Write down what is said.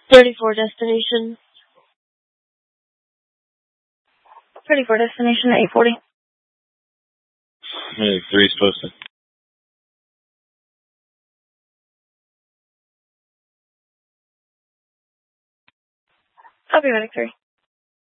34 destination. 34 destination, 840. Medic 3's posted. Copy, Medic 3.